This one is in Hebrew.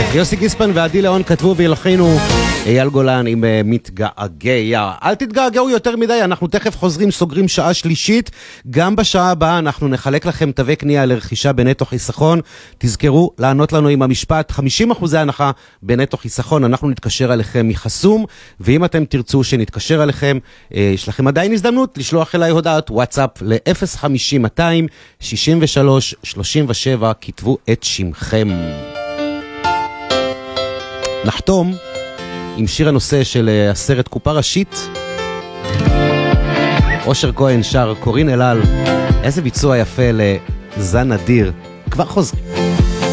יוסי גיספן ועדי ליאון כתבו והלחינו, אייל גולן עם מתגעגע. אל תתגעגעו יותר מדי, אנחנו תכף חוזרים, סוגרים שעה שלישית. גם בשעה הבאה אנחנו נחלק לכם תווי קנייה לרכישה בנטו חיסכון. תזכרו לענות לנו עם המשפט 50% הנחה בנטו חיסכון. אנחנו נתקשר אליכם מחסום, ואם אתם תרצו שנתקשר אליכם, יש לכם עדיין הזדמנות לשלוח אליי הודעת וואטסאפ ל-050-263-37, כתבו את שמכם. נחתום עם שיר הנושא של הסרט קופה ראשית. אושר כהן שר קורין אלעל, איזה ביצוע יפה לזן אדיר. כבר חוזרים.